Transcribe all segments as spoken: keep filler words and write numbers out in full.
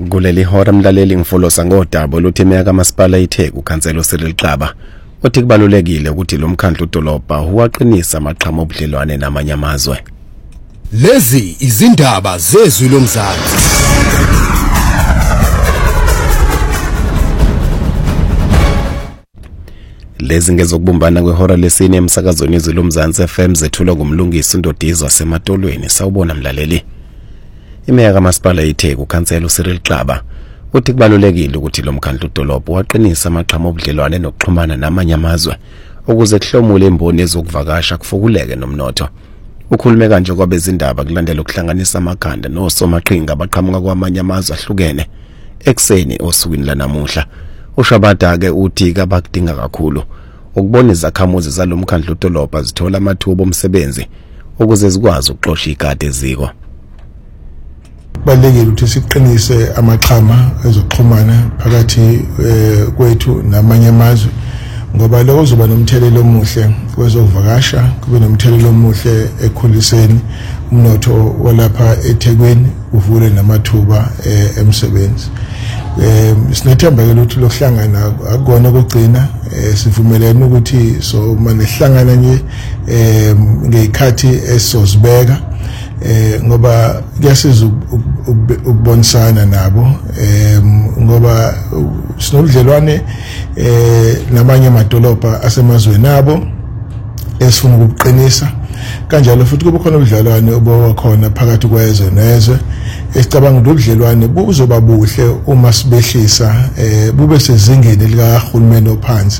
Kuleli hora mlaleli ngifolosa ngodaba oluthemeka kamasipala iTheku ukhansela uCyril Xaba uthi kubalulekile ukuthi lo mkhandlu udolobha uwaqinisa amaqhama obudlelwane namanye amazwe. Lezi izindaba zezwi lomzansi. Lezi ngezokubumbana kwehora lesine emsakazweni izwi lomzansi F M zethulwa ngumlungisi uNdodizwa sematolweni. Sawubona mlaleli. Imeya kamasipala iTheku ukhansela uCyril Xaba uthi kubalulekile ukuthi lo mkhandlu udolobha waqinisa amaqhama obudlelwane nokuxhumana namanye amazwe ukuze kuhlomule imboni ezokuvakasha kufukuleke nomnotho. Ukhulume kanje kwabezindaba kulandela ukuhlanganisa amakhanda nosomaqhinga abaqhamuka kwamanye amazwe ahlukene ekseni osukwini lanamuhla. Ushabada ke uthi kabakudinga kakhulu ukubona izakhamuzi zalomkhandlu udolobha zithola amathuba omsebenzi ukuze zikwazi ukuxosha ikade eziko. Balekile ukuthi siqinise amaqhama ezokuxhumana phakathi kwethu namanye amazwe ngoba lokho kuzoba nomthelelo omuhle kwezokuvakasha, kube nomthelelo omuhle ekhuliseni umnotho walapha eThekwini, uvule namathuba emsebenzi. Um sinethemba ke ukuthi lokuhlangana akukona ukugcina, sivumelene ukuthi so manje sihlangana nje ngekhathi esizobeka eh ngoba kuyasiza ukubonisana nabo em ngoba sinodlelwane eh namanye amadolobha asemazweni nabo esifuna ukuqinisa kanjalo futhi kube khona ubudlelwane obakhona phakathi kwezwe nezwe. Esicabanga ukuthi ubudlelwane buzoba buhle uma sibehlisa eh bube sezingeni likahulumeni ophansi.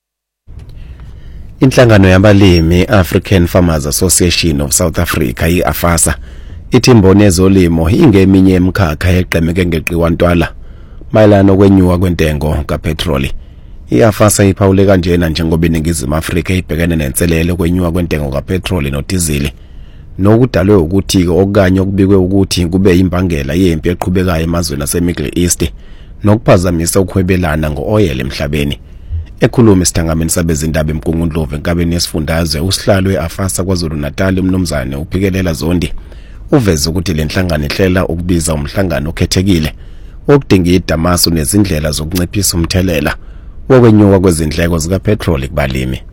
Inhlangano yabalimi African Farmers Association of South Africa iAFASA ithi imboni ezolimo ingeminye emkhakha eqemeke ngeqiwa ntwala mayelana okwenyuka kwentengo kapetroli. iAFASA iphawule kanjena njengoba iningizimu Afrika ibhekene nenselelo okwenyuka kwentengo kapetroli nodizili nokudalwe ukuthi okanye okubikwe ukuthi kube imbangela yempi eqhubekayo emazweni aseMiddle East nokuphazamisa ukuhwebelana ngo-oil emhlabeni. Ekhuluma isithangameni sabezindaba eMkungundlovu enkabeni yesifundazwe usihlalo weAFASA kwaZulu Natal umnumzane uphikelela Zondi uveze ukuthi le nhlangano ihlela ukubiza umhlangano okhethekile okudinga idamasu nezindlela zokunciphisa umthelela wokwenyuka kwezindleko zikapetroli kubalimi.